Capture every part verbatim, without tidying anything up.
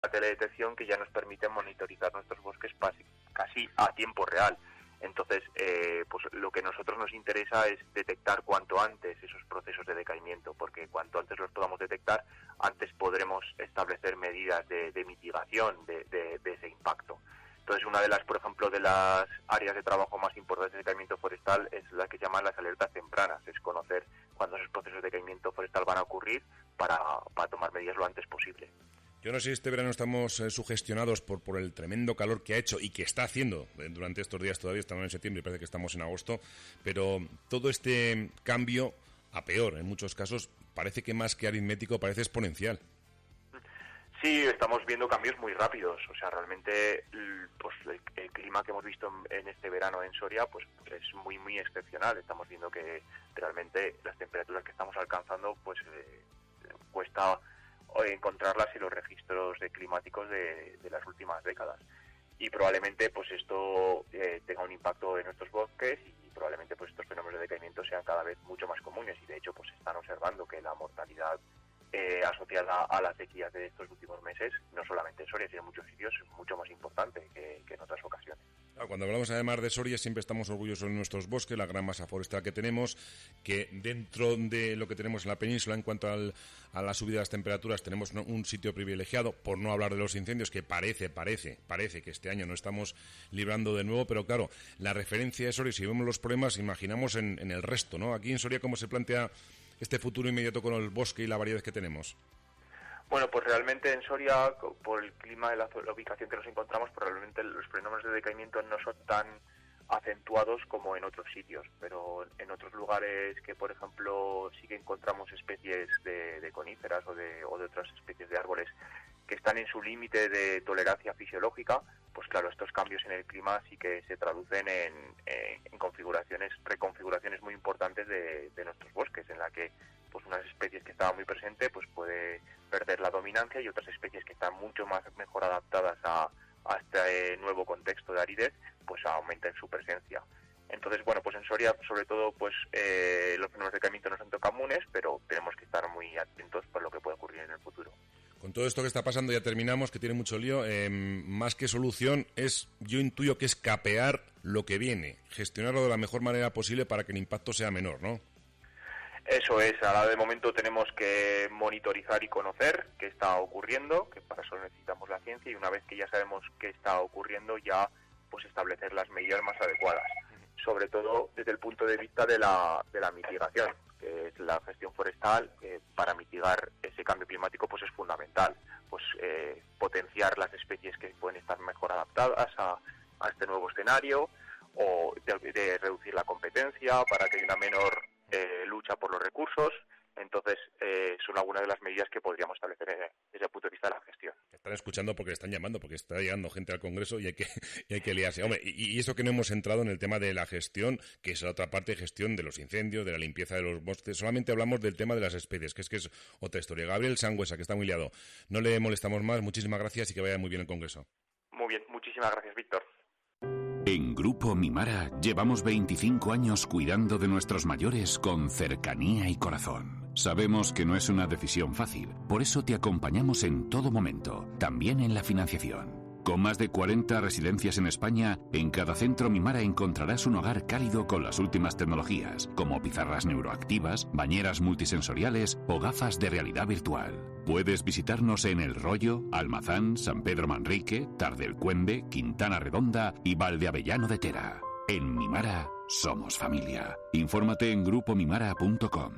teledetección que ya nos permite monitorizar nuestros bosques casi a tiempo real. Entonces, eh, pues lo que a nosotros nos interesa es detectar cuanto antes esos procesos de decaimiento, porque cuanto antes los podamos detectar, antes podremos establecer medidas de, de mitigación de, de, de ese impacto. Entonces, una de las, por ejemplo, de las áreas de trabajo más importantes de decaimiento forestal es la que llaman las alertas tempranas, es conocer cuándo esos procesos de decaimiento forestal van a ocurrir para, para tomar medidas lo antes posible. Yo no sé si este verano estamos eh, sugestionados por, por el tremendo calor que ha hecho y que está haciendo eh, durante estos días. Todavía estamos en septiembre y parece que estamos en agosto, pero todo este cambio, a peor en muchos casos, parece que más que aritmético, parece exponencial. Sí, estamos viendo cambios muy rápidos. O sea, realmente pues el, el clima que hemos visto en, en este verano en Soria pues es muy, muy excepcional. Estamos viendo que realmente las temperaturas que estamos alcanzando pues eh, cuesta encontrarlas en los registros de climáticos de, de las últimas décadas, y probablemente pues esto eh, tenga un impacto en nuestros bosques y probablemente pues estos fenómenos de decaimiento sean cada vez mucho más comunes, y de hecho pues se están observando que la mortalidad eh, asociada a las sequías de estos últimos meses, no solamente en Soria sino en muchos sitios, es mucho más importante que, que en otras ocasiones. Cuando hablamos además de Soria siempre estamos orgullosos de nuestros bosques, la gran masa forestal que tenemos, que dentro de lo que tenemos en la península en cuanto al, a la subida de las temperaturas tenemos un sitio privilegiado, por no hablar de los incendios, que parece, parece, parece que este año no estamos librando de nuevo, pero claro, la referencia de Soria, si vemos los problemas, imaginamos en, en el resto, ¿no? Aquí en Soria, ¿cómo se plantea este futuro inmediato con el bosque y la variedad que tenemos? Bueno, pues realmente en Soria, por el clima de la, la ubicación que nos encontramos, probablemente los fenómenos de decaimiento no son tan acentuados como en otros sitios, pero en otros lugares que, por ejemplo, sí que encontramos especies de, de coníferas o de, o de otras especies de árboles que están en su límite de tolerancia fisiológica, pues claro, estos cambios en el clima sí que se traducen en, en, en configuraciones, reconfiguraciones muy importantes de, de nuestros bosques, en la que pues unas especies que estaban muy presentes pues puede perder la dominancia, y otras especies que están mucho más mejor adaptadas a, a este nuevo contexto de aridez pues aumentan su presencia. Entonces, bueno, pues en Soria sobre todo pues eh, los fenómenos de decaimiento no son tan comunes, pero tenemos que estar muy atentos por lo que puede ocurrir en el futuro. Con todo esto que está pasando, ya terminamos, que tiene mucho lío, eh, más que solución es, yo intuyo que es capear lo que viene, gestionarlo de la mejor manera posible para que el impacto sea menor, ¿no? Eso es, ahora de momento tenemos que monitorizar y conocer qué está ocurriendo, que para eso necesitamos la ciencia, y una vez que ya sabemos qué está ocurriendo, ya pues establecer las medidas más adecuadas, sobre todo desde el punto de vista de la, de la mitigación, que es la gestión forestal, eh, para mitigar ese cambio climático pues es fundamental, pues eh, potenciar las especies que pueden estar mejor adaptadas a, a este nuevo escenario, o de, de reducir la competencia para que haya una menor Eh, lucha por los recursos. Entonces eh, son algunas de las medidas que podríamos establecer eh, desde el punto de vista de la gestión. Están escuchando porque están llamando, porque está llegando gente al Congreso y hay que, y hay que liarse. Hombre, y, y eso que no hemos entrado en el tema de la gestión, que es la otra parte de gestión de los incendios, de la limpieza de los bosques. Solamente hablamos del tema de las especies, que es que es otra historia. Gabriel Sangüesa, que está muy liado. No le molestamos más. Muchísimas gracias y que vaya muy bien el Congreso. Muy bien, muchísimas gracias, Víctor. En Grupo Mimara llevamos veinticinco años cuidando de nuestros mayores con cercanía y corazón. Sabemos que no es una decisión fácil, por eso te acompañamos en todo momento, también en la financiación. Con más de cuarenta residencias en España, en cada centro Mimara encontrarás un hogar cálido con las últimas tecnologías, como pizarras neuroactivas, bañeras multisensoriales o gafas de realidad virtual. Puedes visitarnos en El Rollo, Almazán, San Pedro Manrique, Tardelcuende, Quintana Redonda y Valdeavellano de Tera. En Mimara somos familia. Infórmate en grupo mimara punto com.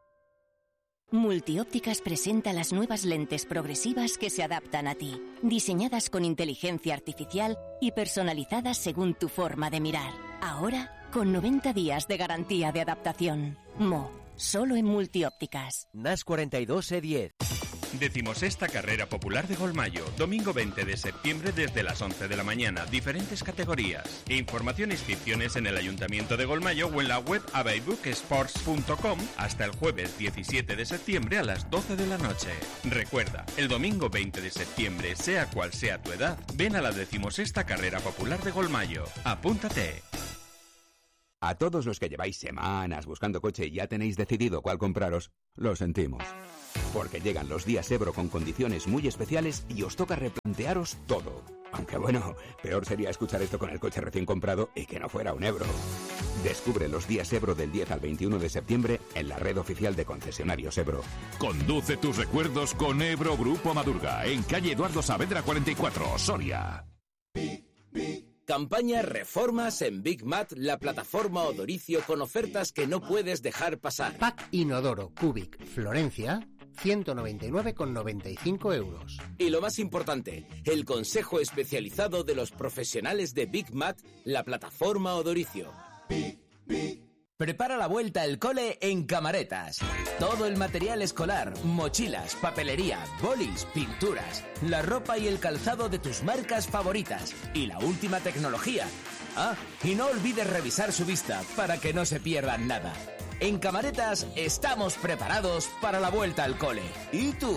Multiópticas presenta las nuevas lentes progresivas que se adaptan a ti, diseñadas con inteligencia artificial y personalizadas según tu forma de mirar. Ahora, con noventa días de garantía de adaptación. Mo, solo en Multiópticas. N A S cuarenta y dos E diez. Decimosexta Carrera Popular de Golmayo, domingo veinte de septiembre desde las once de la mañana, diferentes categorías. Información e inscripciones en el Ayuntamiento de Golmayo o en la web abaybook sports punto com hasta el jueves diecisiete de septiembre a las doce de la noche. Recuerda, el domingo veinte de septiembre, sea cual sea tu edad, ven a la decimosexta Carrera Popular de Golmayo. Apúntate. A todos los que lleváis semanas buscando coche y ya tenéis decidido cuál compraros, lo sentimos. Porque llegan los días Ebro con condiciones muy especiales y os toca replantearos todo. Aunque bueno, peor sería escuchar esto con el coche recién comprado y que no fuera un Ebro. Descubre los días Ebro del diez al veintiuno de septiembre en la red oficial de concesionarios Ebro. Conduce tus recuerdos con Ebro Grupo Madurga, en calle Eduardo Saavedra cuarenta y cuatro, Soria. Campaña Reformas en Big Mat, la plataforma odoricio con ofertas que no puedes dejar pasar. Pack Inodoro Cubic Florencia, ciento noventa y nueve con noventa y cinco euros. Y lo más importante, el consejo especializado de los profesionales de Big Mat, la plataforma odoricio. Prepara la vuelta al cole en Camaretas. Todo el material escolar, mochilas, papelería, bolis, pinturas, la ropa y el calzado de tus marcas favoritas y la última tecnología. Ah, y no olvides revisar su vista para que no se pierdan nada. En Camaretas estamos preparados para la vuelta al cole. ¿Y tú?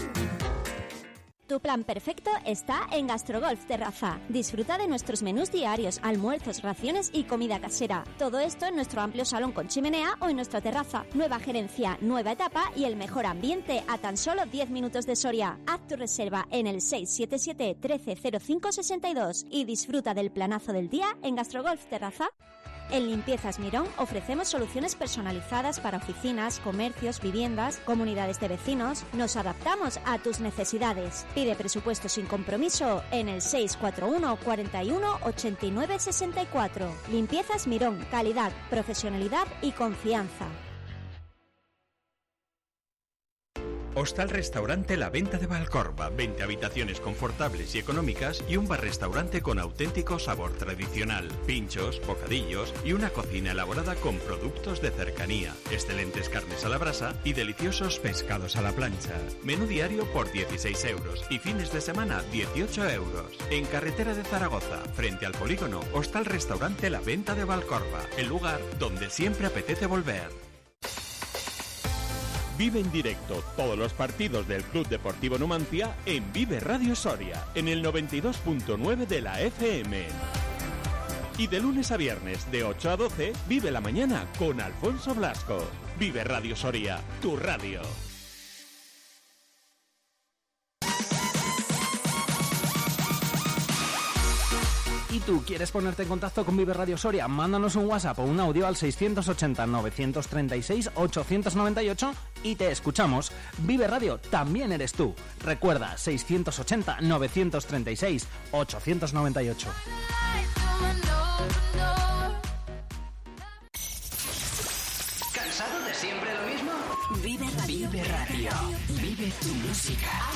Tu plan perfecto está en Gastrogolf Terraza. Disfruta de nuestros menús diarios, almuerzos, raciones y comida casera. Todo esto en nuestro amplio salón con chimenea o en nuestra terraza. Nueva gerencia, nueva etapa y el mejor ambiente a tan solo diez minutos de Soria. Haz tu reserva en el seis siete siete, trece cero cinco sesenta y dos y disfruta del planazo del día en Gastrogolf Terraza. En Limpiezas Mirón ofrecemos soluciones personalizadas para oficinas, comercios, viviendas, comunidades de vecinos. Nos adaptamos a tus necesidades. Pide presupuesto sin compromiso en el seis cuatro uno, cuarenta y uno, ochenta y nueve, sesenta y cuatro. Limpiezas Mirón, calidad, profesionalidad y confianza. Hostal Restaurante La Venta de Valcorba, veinte habitaciones confortables y económicas y un bar-restaurante con auténtico sabor tradicional, pinchos, bocadillos y una cocina elaborada con productos de cercanía, excelentes carnes a la brasa y deliciosos pescados a la plancha. Menú diario por dieciséis euros y fines de semana dieciocho euros. En carretera de Zaragoza, frente al polígono, Hostal Restaurante La Venta de Valcorba, el lugar donde siempre apetece volver. Vive en directo todos los partidos del Club Deportivo Numancia en Vive Radio Soria, en el noventa y dos punto nueve de la F M. Y de lunes a viernes, de ocho a doce, vive la mañana con Alfonso Blasco. Vive Radio Soria, tu radio. ¿Y tú quieres ponerte en contacto con Vive Radio Soria? Mándanos un WhatsApp o un audio al seiscientos ochenta, novecientos treinta y seis, ochocientos noventa y ocho y te escuchamos. Vive Radio también eres tú. Recuerda, seiscientos ochenta, novecientos treinta y seis, ochocientos noventa y ocho. ¿Cansado de siempre lo mismo? Vive Radio. Vive Radio. Vive tu música.